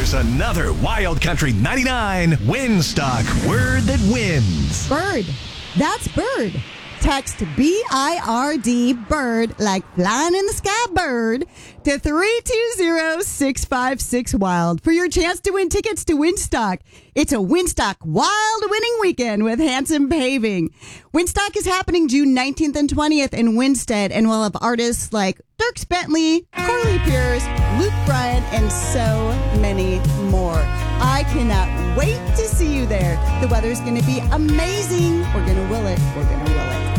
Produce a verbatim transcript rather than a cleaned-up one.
Here's another Wild Country ninety-nine Winstock word that wins. Bird. That's bird. Text B I R D, bird, like flying in the sky bird, to three two zero, six five six, WILD for your chance to win tickets to Winstock. It's a Winstock Wild winning weekend with Hanson Paving. Winstock is happening June nineteenth and twentieth in Winstead, and we'll have artists like Dierks Bentley, Carly Pierce, Luke Bryan, and so many more. I cannot wait to see you there. The weather's going to be amazing. We're going to will it. We're going to will it.